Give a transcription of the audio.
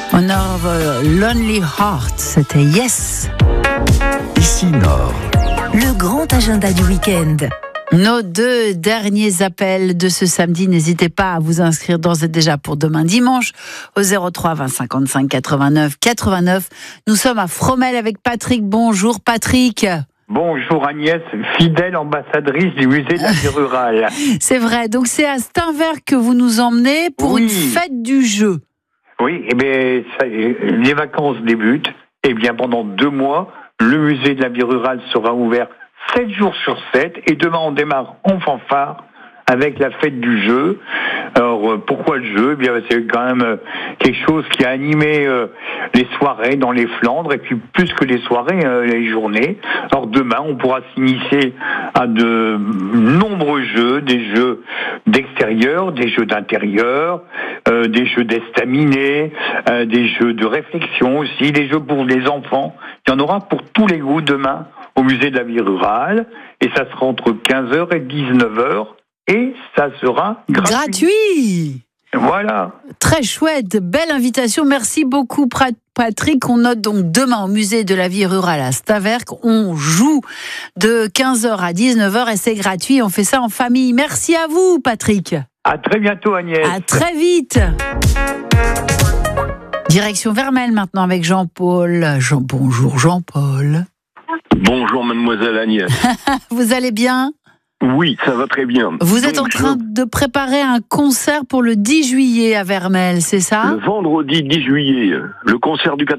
On of Lonely Heart, c'était Yes. Ici Nord. Le grand agenda du week-end. Nos 2 derniers appels de ce samedi, n'hésitez pas à vous inscrire d'ores et déjà pour demain dimanche au 03 20 55 89 89. Nous sommes à Fromelles avec Patrick. Bonjour Patrick. Bonjour Agnès, fidèle ambassadrice du musée de la vie rurale. C'est vrai, donc c'est à Stainverck que vous nous emmenez pour une fête du jeu. Oui, et bien les vacances débutent, et bien pendant 2 mois, le musée de la vie rurale sera ouvert 7 jours sur 7, et demain on démarre en fanfare avec la fête du jeu. Alors pourquoi le jeu ? Eh bien c'est quand même quelque chose qui a animé les soirées dans les Flandres, et puis plus que les soirées, les journées. Alors demain on pourra s'initier à de nombreux jeux, des jeux d'extérieur, des jeux d'intérieur, des jeux d'estaminet, des jeux de réflexion aussi, des jeux pour les enfants. Il y en aura pour tous les goûts demain au musée de la vie rurale, et ça sera entre 15h et 19h. Et ça sera gratuit. Voilà. Très chouette, belle invitation. Merci beaucoup Patrick. On note donc demain au musée de la vie rurale à Stainverck. On joue de 15h à 19h et c'est gratuit. On fait ça en famille. Merci à vous Patrick. À très bientôt Agnès. À très vite. Direction Vermelles maintenant avec Jean-Paul. Bonjour Jean-Paul. Bonjour mademoiselle Agnès. Vous allez bien ? Oui, ça va très bien. Vous êtes en train de préparer un concert pour le 10 juillet à Vermelles, c'est ça ? Le vendredi 10 juillet, le concert du